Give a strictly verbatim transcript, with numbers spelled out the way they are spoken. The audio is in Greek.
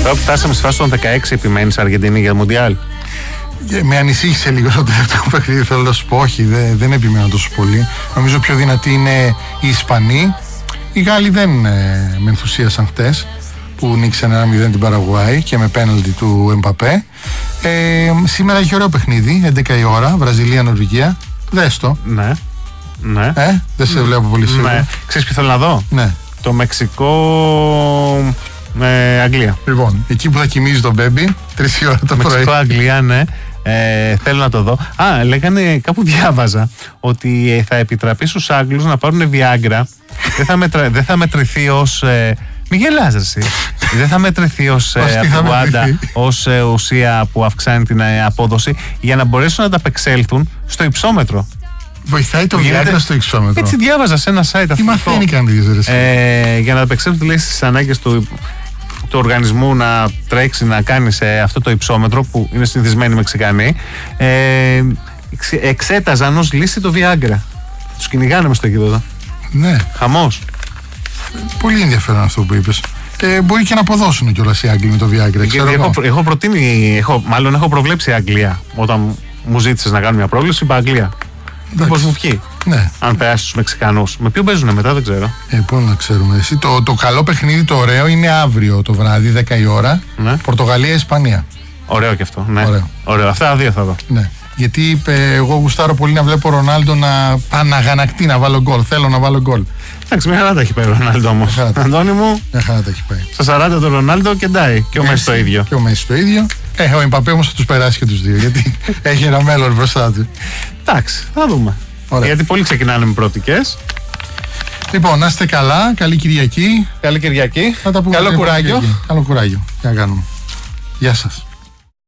Τώρα που φτάσαμε στη φάση των δεκαέξι, επιμένεις Αργεντινή για το Μουντιάλ? Με ανησύχησε λίγο στο τελευταίο παιχνίδι, θέλω να σου πω. Όχι, δεν, δεν επιμένω τόσο πολύ. Νομίζω πιο δυνατοί είναι οι Ισπανοί. Οι Γάλλοι δεν ε, με ενθουσίασαν χτες που νίξαν ένα μηδέν την Παραγουάη και με πέναλτι του Εμπαπέ. Ε, σήμερα έχει ωραίο παιχνίδι, έντεκα η ώρα, Βραζιλία-Νορβηγία. Δες το. Ναι. Ναι. Ε, δεν σε βλέπω πολύ σίγουρα. Ναι. Ξέρεις ποιο θέλω να δω? Ναι. Το Μεξικό ε, Αγγλία. Λοιπόν, εκεί που θα κοιμίζει τον Μπέμπι, τρεις η ώρα το πρωί. Μεξικό Αγγλία, ναι. Ε, θέλω να το δω. Α, λέγανε, κάπου διάβαζα ότι θα επιτραπεί στους Άγγλους να πάρουν Viagra. δεν, θα μετρα, δεν θα μετρηθεί ως ε, μη γελάς εσύ. δεν θα μετρηθεί ως ε, ως ε, ουσία που αυξάνει την ε, απόδοση, για να μπορέσουν να ανταπεξέλθουν στο υψόμετρο. Βοηθάει το Viagra στο υψόμετρο. Έτσι διάβαζα σε ένα site. Τι μαθαίνει κανείς, ε, για να ανταπεξέλθουν, λέει, στις ανάγκες του του οργανισμού να τρέξει, να κάνει σε αυτό το υψόμετρο που είναι συνηθισμένοι οι Μεξικανοί, ε, εξέταζαν ως λύση το Viagra. Τους κυνηγάνε μες στο γήπεδο. Ναι. Χαμός. Πολύ ενδιαφέρον αυτό που είπες. Και μπορεί και να αποδώσουν κιόλας οι Άγγλοι με το Viagra. Ξέρω έχω, έχω προτείνει, έχω, μάλλον έχω προβλέψει Αγγλία. Όταν μου ζήτησες να κάνω μια πρόβλεψη, είπα Αγγλία. Πώς μου βγει. Ναι. Αν περάσει τους Μεξικανούς. Με ποιον παίζουνε μετά, δεν ξέρω. Ε, πώς να ξέρουμε. Εσύ, το, το καλό παιχνίδι, το ωραίο, είναι αύριο το βράδυ, δέκα η ώρα. Ναι. Πορτογαλία-Ισπανία. Ωραίο και αυτό. Ναι. Ωραίο. Ωραίο. Αυτά τα δύο θα δω. Ναι. Γιατί ε, εγώ γουστάρω πολύ να βλέπω Ρονάλντο να αναγανακτεί, να βάλω γκολ. Θέλω να βάλω γκολ. Εντάξει, μια χαρά τα έχει πάει ο Ρονάλντο όμως. Αντώνη μου. Μια χαρά τα έχει πάει. Στα σαράντα το Ρονάλντο και ντάει. Και ο Μέση το ίδιο. Και ο Μέση το ίδιο. Ε, ο Εμπαπέ όμως θα τους περάσει και τους δύο. Γιατί έχει ένα μέλλον μπροστά του. Εντάξει, θα δούμε. Ωραία. Γιατί πολλοί ξεκινάνε με προοπτικές. Λοιπόν, να είστε καλά. Καλή Κυριακή. Καλή Κυριακή. Θα τα πούμε. Καλό κουράγιο. Καλό κουράγιο. Τι να κάνουμε. Γεια σας.